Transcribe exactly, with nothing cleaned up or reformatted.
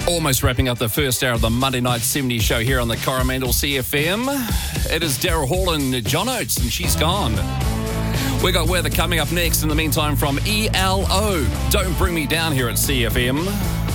Almost wrapping up the first hour of the Monday Night seventies show here on the Coromandel C F M. It is Daryl Hall and John Oates, and she's gone. We got weather coming up next. In the meantime, from E L O, Don't Bring Me Down here at C F M.